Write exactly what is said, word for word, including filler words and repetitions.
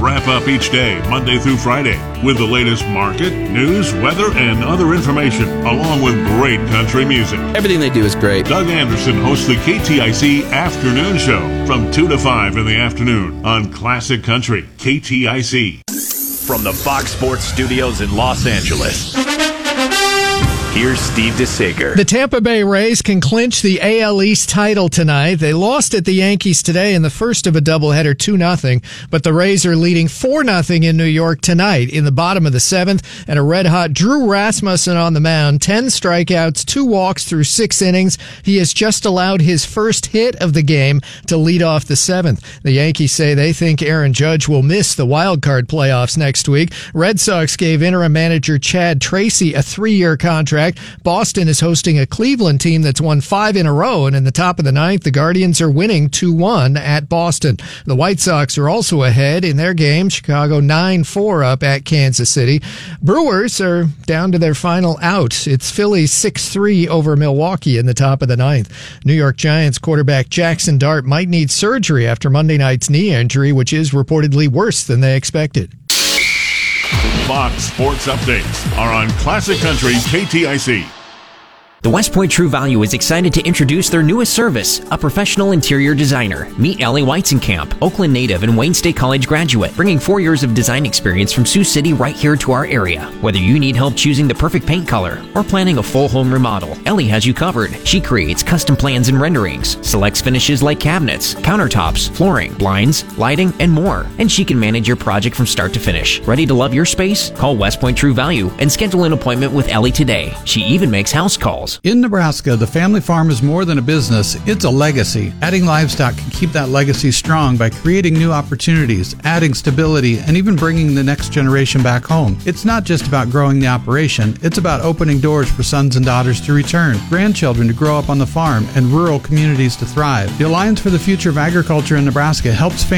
wrap up each day, Monday through Friday, with the latest market, news, weather, and other information, along with great country music. Everything they do is great. Doug Anderson hosts the K T I C Afternoon Show from two to five in the afternoon on Classic Country, K T I C. From the Fox Sports Studios in Los Angeles, here's Steve DeSager. The Tampa Bay Rays can clinch the A L East title tonight. They lost at the Yankees today in the first of a doubleheader, two nothing, but the Rays are leading four nothing in New York tonight in the bottom of the seventh, and a red-hot Drew Rasmussen on the mound. Ten strikeouts, two walks through six innings. He has just allowed his first hit of the game to lead off the seventh. The Yankees say they think Aaron Judge will miss the wild card playoffs next week. Red Sox gave interim manager Chad Tracy a three-year contract. Boston is hosting a Cleveland team that's won five in a row, and in the top of the ninth, the Guardians are winning two one at Boston. The White Sox are also ahead in their game. Chicago nine four up at Kansas City. Brewers are down to their final out. It's Phillies six three over Milwaukee in the top of the ninth. New York Giants quarterback Jackson Dart might need surgery after Monday night's knee injury, which is reportedly worse than they expected. Fox Sports Updates are on Classic Country K T I C. The West Point True Value is excited to introduce their newest service, a professional interior designer. Meet Ellie Weizenkamp, Oakland native and Wayne State College graduate, bringing four years of design experience from Sioux City right here to our area. Whether you need help choosing the perfect paint color or planning a full home remodel, Ellie has you covered. She creates custom plans and renderings, selects finishes like cabinets, countertops, flooring, blinds, lighting, and more. And she can manage your project from start to finish. Ready to love your space? Call West Point True Value and schedule an appointment with Ellie today. She even makes house calls. In Nebraska, the family farm is more than a business, it's a legacy. Adding livestock can keep that legacy strong by creating new opportunities, adding stability, and even bringing the next generation back home. It's not just about growing the operation, it's about opening doors for sons and daughters to return, grandchildren to grow up on the farm, and rural communities to thrive. The Alliance for the Future of Agriculture in Nebraska helps families